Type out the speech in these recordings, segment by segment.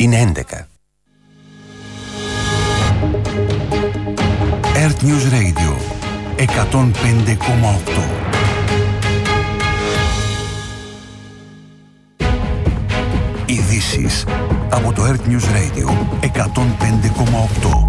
Είναι 11. Earth News Radio 105,8. Ειδήσεις από το Earth News Radio 105,8.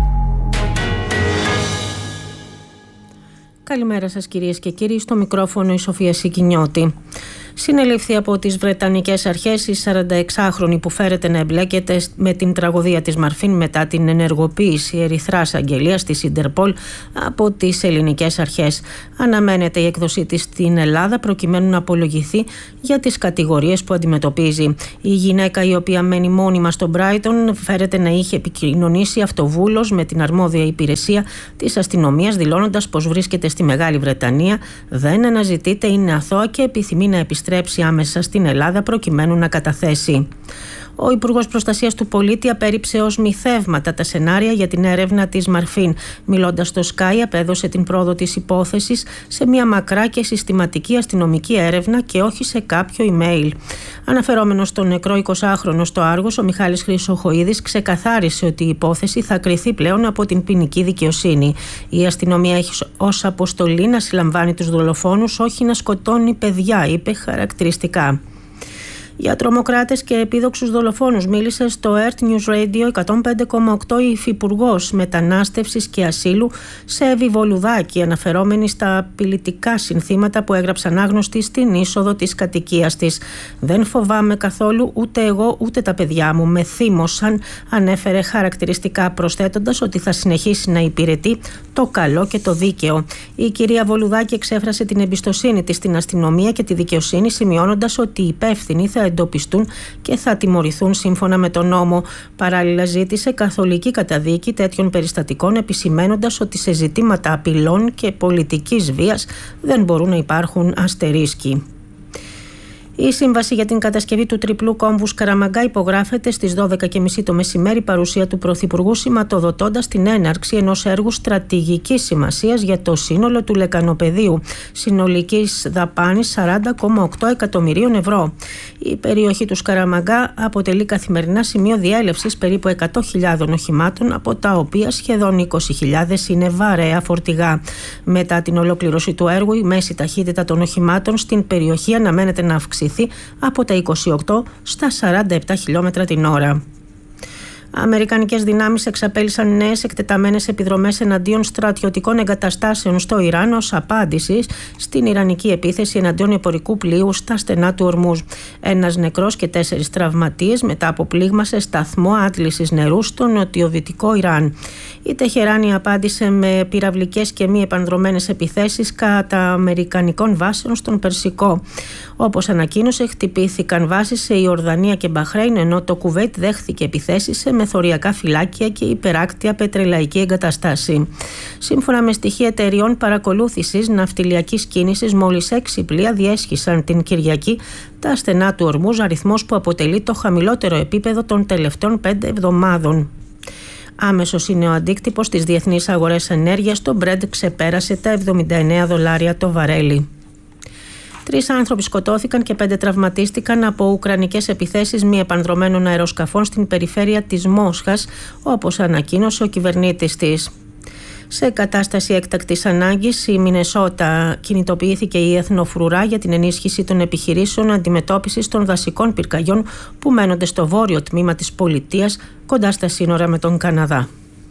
Καλημέρα σας κυρίες και κύριοι, στο μικρόφωνο η Σοφία Σικινιώτη. Συνελήφθη από τις Βρετανικές αρχές η 46χρονη που φέρεται να εμπλέκεται με την τραγωδία της Μαρφίν μετά την ενεργοποίηση ερυθράς αγγελίας της Ιντερπολ από τις ελληνικές αρχές. Αναμένεται η έκδοσή της στην Ελλάδα προκειμένου να απολογηθεί για τις κατηγορίες που αντιμετωπίζει. Η γυναίκα, η οποία μένει μόνιμα στο Μπράιτον, φέρεται να είχε επικοινωνήσει αυτοβούλος με την αρμόδια υπηρεσία της αστυνομίας, δηλώνοντας πως βρίσκεται στη Μεγάλη Βρετανία, δεν αναζητείται, είναι αθώα και επιθυμεί να επιστρέψει άμεσα στην Ελλάδα προκειμένου να καταθέσει. Ο Υπουργός Προστασίας του Πολίτη απέρριψε ως μυθεύματα τα σενάρια για την έρευνα της Μαρφίν. Μιλώντας στο Sky, απέδωσε την πρόοδο της υπόθεσης σε μια μακρά και συστηματική αστυνομική έρευνα και όχι σε κάποιο email. Αναφερόμενος στον νεκρό 20χρονο στο Άργος, ο Μιχάλης Χρυσοχοΐδης ξεκαθάρισε ότι η υπόθεση θα κριθεί πλέον από την ποινική δικαιοσύνη. Η αστυνομία έχει ως αποστολή να συλλαμβάνει τους δολοφόνους, όχι να σκοτώνει παιδιά, είπε χαρακτηριστικά. Για τρομοκράτες και επίδοξους δολοφόνους μίλησε στο Earth News Radio 105,8 η Υφυπουργός Μετανάστευσης και Ασύλου Σέβη Βολουδάκη, αναφερόμενη στα απειλητικά συνθήματα που έγραψαν άγνωστοι στην είσοδο της κατοικίας της. «Δεν φοβάμαι καθόλου ούτε εγώ ούτε τα παιδιά μου. Με θύμωσαν», ανέφερε χαρακτηριστικά, προσθέτοντας ότι θα συνεχίσει να υπηρετεί το καλό και το δίκαιο. Η κυρία Βολουδάκη εξέφρασε την εμπιστοσύνη της στην αστυνομία και τη δικαιοσύνη, σημειώνοντας ότι οι υπεύθυνοι θα εντοπιστούν και θα τιμωρηθούν σύμφωνα με τον νόμο. Παράλληλα, ζήτησε καθολική καταδίκη τέτοιων περιστατικών, επισημαίνοντας ότι σε ζητήματα απειλών και πολιτικής βίας δεν μπορούν να υπάρχουν αστερίσκοι. Η σύμβαση για την κατασκευή του τριπλού κόμβου Σκαραμαγκά υπογράφεται στις 12.30 το μεσημέρι, παρουσία του Πρωθυπουργού, σηματοδοτώντας την έναρξη ενός έργου στρατηγικής σημασίας για το σύνολο του λεκανοπεδίου, συνολικής δαπάνης 40,8 εκατομμυρίων ευρώ. Η περιοχή του Σκαραμαγκά αποτελεί καθημερινά σημείο διέλευσης περίπου 100.000 οχημάτων, από τα οποία σχεδόν 20.000 είναι βαρέα φορτηγά. Μετά την ολοκλήρωση του έργου, η μέση ταχύτητα των οχημάτων στην περιοχή αναμένεται να αυξηθεί από τα 28 στα 47 χιλιόμετρα την ώρα. Αμερικανικές δυνάμεις εξαπέλυσαν νέες εκτεταμένες επιδρομές εναντίον στρατιωτικών εγκαταστάσεων στο Ιράν ως απάντηση στην ιρανική επίθεση εναντίον εμπορικού πλοίου στα στενά του Ορμούζ. Ένας νεκρός και 4 τραυματίες μετά από πλήγμα σε σταθμό άντλησης νερού στο νοτιοδυτικό Ιράν. Η Τεχεράνη απάντησε με πυραυλικές και μη επανδρωμένες επιθέσεις κατά αμερικανικών βάσεων στον Περσικό. Όπως ανακοίνωσε, χτυπήθηκαν βάσεις σε Ιορδανία και Μπαχρέιν, ενώ το Κουβέιτ δέχθηκε επιθέσεις σε μεθοριακά φυλάκια και υπεράκτια πετρελαϊκή εγκαταστάση. Σύμφωνα με στοιχεία εταιριών παρακολούθησης ναυτιλιακής κίνησης, μόλις 6 πλοία διέσχισαν την Κυριακή τα στενά του Ορμούζ, αριθμός που αποτελεί το χαμηλότερο επίπεδο των τελευταίων 5 εβδομάδων. Άμεσος είναι ο αντίκτυπος στις διεθνείς αγορές ενέργειας. Το Brent ξεπέρασε τα $79 το βαρέλι. 3 άνθρωποι σκοτώθηκαν και 5 τραυματίστηκαν από ουκρανικές επιθέσεις μη επανδρωμένων αεροσκαφών στην περιφέρεια της Μόσχας, όπως ανακοίνωσε ο κυβερνήτης της. Σε κατάσταση έκτακτης ανάγκης, στη Μινεσότα κινητοποιήθηκε η Εθνοφρουρά για την ενίσχυση των επιχειρήσεων αντιμετώπισης των δασικών πυρκαγιών που μένονται στο βόρειο τμήμα της πολιτείας, κοντά στα σύνορα με τον Καναδά.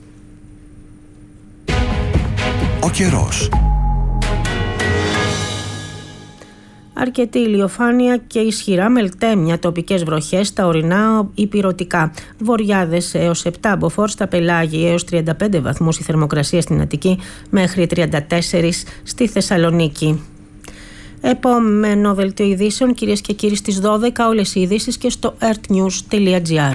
Ο καιρός. Αρκετή ηλιοφάνεια και ισχυρά μελτέμια, τοπικές βροχές στα ορεινά υπηρωτικά. Βοριάδες έως 7 μποφόρ στα πελάγια, έως 35 βαθμούς η θερμοκρασία στην Αττική, μέχρι 34 στη Θεσσαλονίκη. Επόμενο δελτίο ειδήσεων, κυρίες και κύριοι, στις 12, όλες οι ειδήσεις και στο earthnews.gr.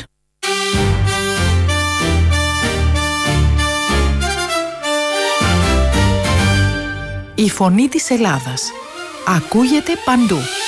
Η φωνή της Ελλάδας ακούγεται παντού.